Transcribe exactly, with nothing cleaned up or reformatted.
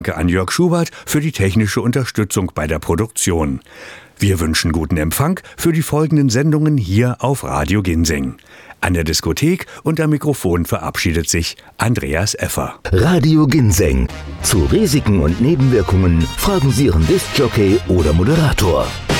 Danke an Jörg Schubert für die technische Unterstützung bei der Produktion. Wir wünschen guten Empfang für die folgenden Sendungen hier auf Radio Ginseng. An der Diskothek und am Mikrofon verabschiedet sich Andreas Effer. Radio Ginseng. Zu Risiken und Nebenwirkungen fragen Sie Ihren Diskjockey oder Moderator.